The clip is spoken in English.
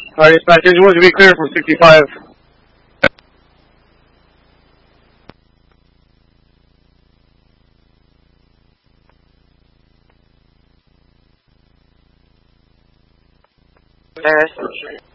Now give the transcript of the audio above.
Dispatch, you want to be clear from 65. Yes.